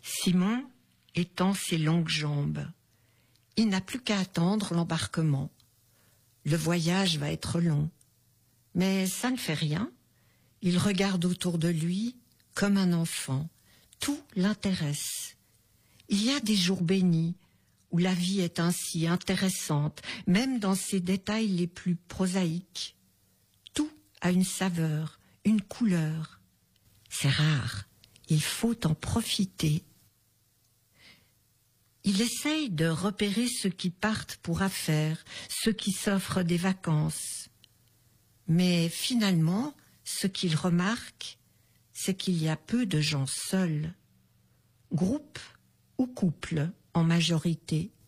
Simon étend ses longues jambes. Il n'a plus qu'à attendre l'embarquement. Le voyage va être long. Mais ça ne fait rien. Il regarde autour de lui comme un enfant. Tout l'intéresse. Il y a des jours bénis où la vie est ainsi intéressante, même dans ses détails les plus prosaïques. Tout a une saveur, une couleur. C'est rare, il faut en profiter. Il essaye de repérer ceux qui partent pour affaires, ceux qui s'offrent des vacances. Mais finalement, ce qu'il remarque, c'est qu'il y a peu de gens seuls. Groupes ou couples en majorité.